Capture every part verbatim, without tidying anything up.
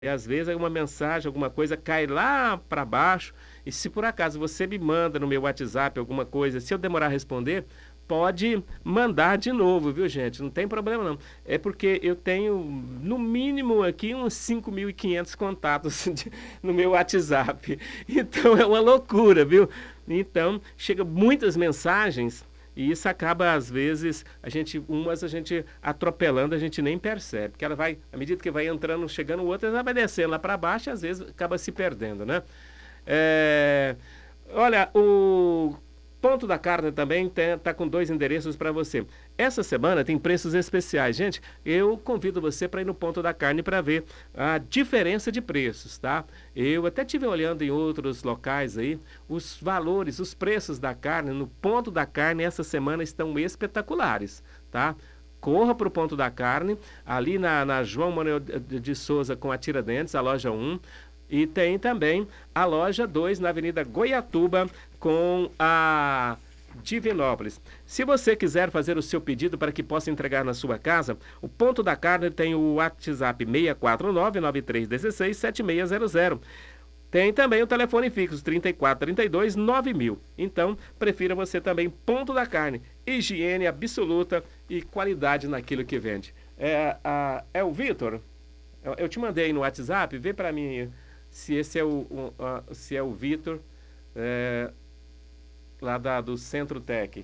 E às vezes uma mensagem, alguma coisa cai lá para baixo, e se por acaso você me manda no meu WhatsApp alguma coisa, se eu demorar a responder, pode mandar de novo, viu, gente? Não tem problema não. É porque eu tenho, no mínimo aqui, uns cinco mil e quinhentos contatos de- no meu WhatsApp. Então é uma loucura, viu? Então, chega muitas mensagens e isso acaba, às vezes, a gente, umas a gente atropelando, a gente nem percebe. Porque ela vai, à medida que vai entrando, chegando outra, ela vai descendo lá para baixo e às vezes acaba se perdendo, né? É, olha, o Ponto da Carne também está com dois endereços para você. Essa semana tem preços especiais. Gente, eu convido você para ir no Ponto da Carne para ver a diferença de preços, tá? Eu até estive olhando em outros locais aí, os valores, os preços da carne no Ponto da Carne essa semana estão espetaculares, tá? Corra para o Ponto da Carne, ali na, na João Manuel de de Souza com a Tiradentes, a loja um. E tem também a loja dois na Avenida Goiatuba com a Divinópolis. Se você quiser fazer o seu pedido para que possa entregar na sua casa, o Ponto da Carne tem o WhatsApp seis quatro nove, nove três um seis, sete seis zero zero. Tem também o telefone fixo trinta e quatro, trinta e dois, nove mil. Então, prefira você também Ponto da Carne. Higiene absoluta e qualidade naquilo que vende. É, a, é o Vitor? Eu, eu te mandei aí no WhatsApp, vê para mim se esse é o, o a, se é o Vitor, é, lá da, do Centro Tech.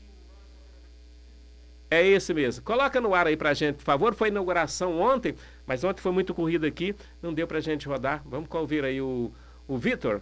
É esse mesmo. Coloca no ar aí pra gente, por favor. Foi inauguração ontem, mas ontem foi muito corrido aqui, não deu pra gente rodar. Vamos ouvir aí o, o Vitor.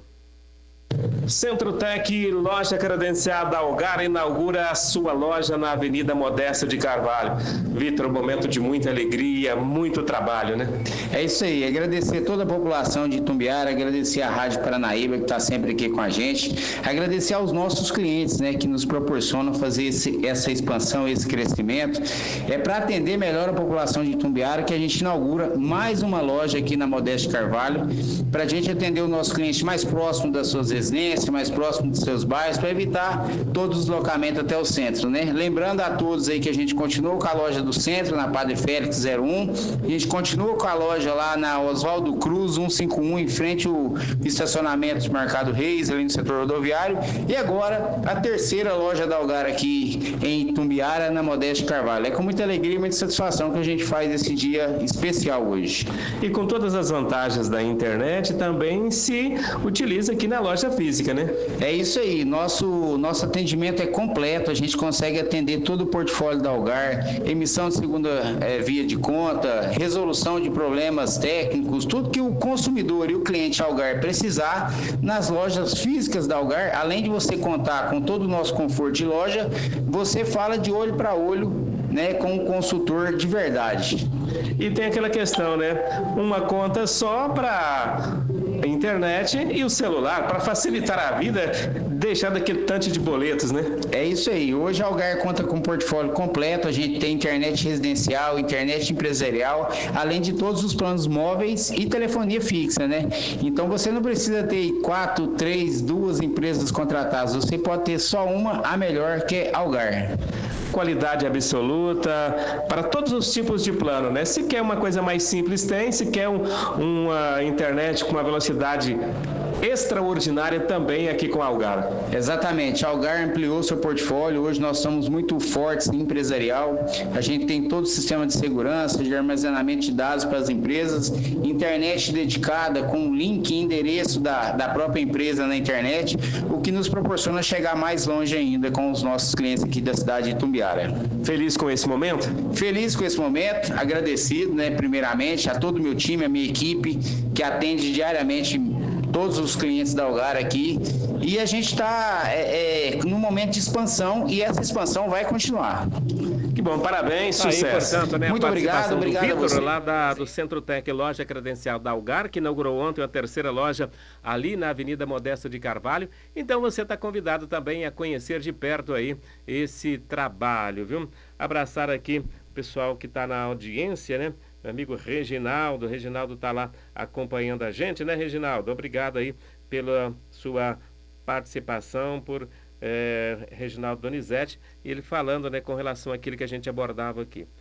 Centro Tech, loja credenciada Algar, inaugura a sua loja na Avenida Modesta de Carvalho. Vitor, um momento de muita alegria, muito trabalho, né? É isso aí, agradecer toda a população de Itumbiara, agradecer a Rádio Paranaíba que está sempre aqui com a gente, agradecer aos nossos clientes, né, que nos proporcionam fazer esse, essa expansão, esse crescimento. É para atender melhor a população de Itumbiara que a gente inaugura mais uma loja aqui na Modesta de Carvalho, para a gente atender o nosso cliente mais próximo das suas residências, mais próximo dos seus bairros, para evitar todo o deslocamento até o centro, né? Lembrando a todos aí que a gente continua com a loja do centro, na Padre Félix zero um, a gente continua com a loja lá na Oswaldo Cruz cento e cinquenta e um, em frente ao estacionamento do Mercado Reis, ali no setor rodoviário, e agora a terceira loja da Algar aqui em Itumbiara, na Modesta de Carvalho. É com muita alegria e muita satisfação que a gente faz esse dia especial hoje. E com todas as vantagens da internet, também se utiliza aqui na loja física, né? É isso aí, nosso, nosso atendimento é completo, a gente consegue atender todo o portfólio da Algar, emissão de segunda é, via de conta, resolução de problemas técnicos, tudo que o consumidor e o cliente Algar precisar nas lojas físicas da Algar, além de você contar com todo o nosso conforto de loja, você fala de olho para olho, né, com um consultor de verdade. E tem aquela questão, né? Uma conta só para internet e o celular, para facilitar a vida, deixar daquele tanto de boletos, né? É isso aí. Hoje a Algar conta com um portfólio completo. A gente tem internet residencial, internet empresarial, além de todos os planos móveis e telefonia fixa, né? Então você não precisa ter quatro, três, duas empresas contratadas. Você pode ter só uma, a melhor, que é Algar. Qualidade absoluta para todos os tipos de plano, né? Se quer uma coisa mais simples, tem. Se quer um, uma internet com uma velocidade extraordinária, também aqui com a Algar. Exatamente, a Algar ampliou seu portfólio, hoje nós somos muito fortes em empresarial, a gente tem todo o sistema de segurança, de armazenamento de dados para as empresas, internet dedicada com link e endereço da, da própria empresa na internet, o que nos proporciona chegar mais longe ainda com os nossos clientes aqui da cidade de Itumbiara. Feliz com esse momento? Feliz com esse momento, agradecido, né, primeiramente a todo o meu time, a minha equipe, que atende diariamente todos os clientes da Algar aqui, e a gente está é, é, num momento de expansão e essa expansão vai continuar. Que bom, parabéns, sucesso. Aí, portanto, né, muito obrigado, obrigado Vitor, a você. Lá da, do Centro Tech, loja credencial da Algar, que inaugurou ontem a terceira loja ali na Avenida Modesta de Carvalho. Então você está convidado também a conhecer de perto aí esse trabalho, viu? Abraçar aqui o pessoal que está na audiência, né? Meu amigo Reginaldo, Reginaldo está lá acompanhando a gente, né, Reginaldo? Obrigado aí pela sua participação, por é, Reginaldo Donizete, ele falando, né, com relação àquilo que a gente abordava aqui.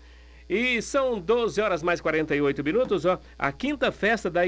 E são doze horas mais quarenta e oito minutos, ó. A quinta festa da